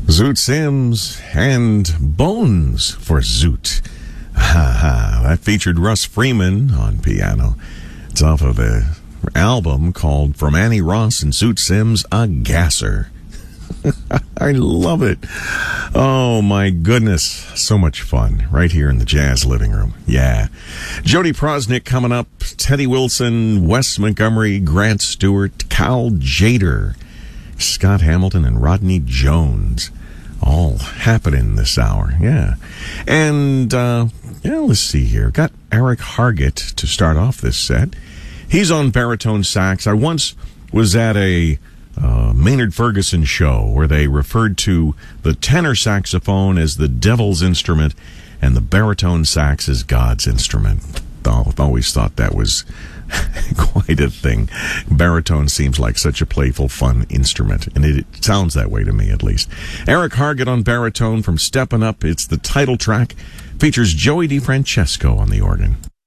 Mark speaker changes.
Speaker 1: Zoot Sims and Bones for Zoot. That featured Russ Freeman on piano. It's off of the album called From Annie Ross and Zoot Sims, A Gasser. I love it. Oh, my goodness. So much fun right here in the Jazz Living Room. Yeah. Jody Prosnick coming up. Teddy Wilson, Wes Montgomery, Grant Stewart, Cal Jader, Scott Hamilton, and Rodney Jones. All happening this hour. Yeah. And, let's see here. Got Eric Hargett to start off this set. He's on baritone sax. I once was at a Maynard Ferguson show where they referred to the tenor saxophone as the devil's instrument and the baritone sax as God's instrument. I've always thought that was quite a thing. Baritone seems like such a playful, fun instrument, and it sounds that way to me, at least. Eric Hargett on baritone from Steppin' Up. It's the title track. Features Joey DeFrancesco on the organ.